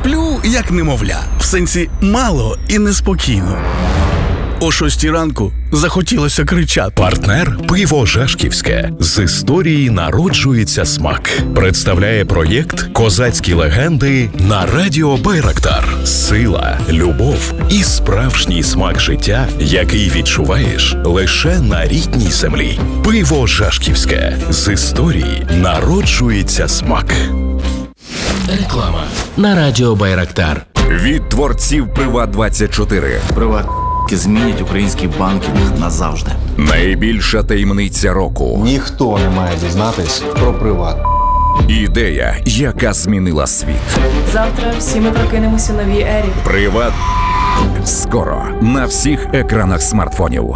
Сплю, як немовля. В сенсі мало і неспокійно. О 6 ранку захотілося кричати. Партнер «Пиво Жашківське». З історії народжується смак. Представляє проєкт «Козацькі легенди» на радіо Байрактар. Сила, любов і справжній смак життя, який відчуваєш лише на рідній землі. Пиво Жашківське. З історії народжується смак. Реклама на радіо Байрактар. Від творців Приват24. Змінять український банкінг назавжди. Найбільша таємниця року. Ніхто не має дізнатись про Приват. Ідея, яка змінила світ. Завтра всі ми прокинемося в новій ері. Приват. Скоро на всіх екранах смартфонів.